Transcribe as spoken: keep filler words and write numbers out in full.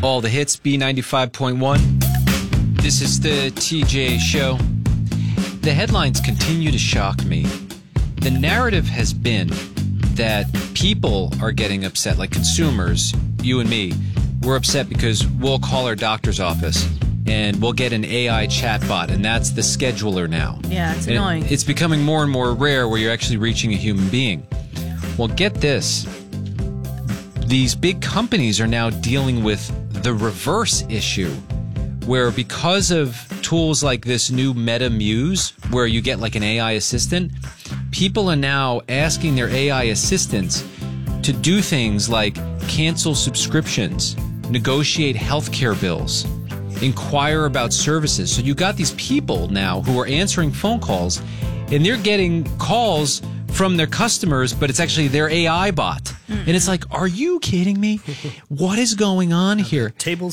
All the hits, B ninety-five point one. This is the T J Show. The headlines continue to shock me. The narrative has been that people are getting upset, like consumers, you and me. We're upset because we'll call our doctor's office and we'll get an A I chatbot, and that's the scheduler now. Yeah, it's And annoying. It's becoming more and more rare where you're actually reaching a human being. Well, get this. These big companies are now dealing with the reverse issue, where because of tools like this new Meta Muse, where you get like an A I assistant, people are now asking their A I assistants to do things like cancel subscriptions, negotiate healthcare bills, inquire about services. So you got these people now who are answering phone calls, and they're getting calls from their customers, but it's actually their A I bot. Mm-hmm. And it's like, are you kidding me? What is going on here? Tables